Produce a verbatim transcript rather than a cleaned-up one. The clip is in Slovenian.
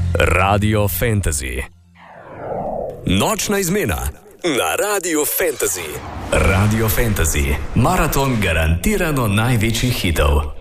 Radio Fantasy. Nočna izmena na Radio Fantasy. Radio Fantasy. Maraton garantirano največjih hitov.